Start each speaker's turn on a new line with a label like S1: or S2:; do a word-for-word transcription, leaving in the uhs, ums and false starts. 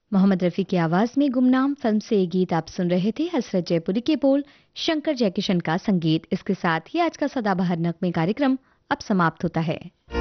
S1: मोहम्मद रफ़ी की आवाज में गुमनाम फिल्म से ये गीत आप सुन रहे थे। हसरत जयपुरी के बोल, शंकर जयकिशन का संगीत। इसके साथ ही आज का सदाबहार नगमे कार्यक्रम अब समाप्त होता है।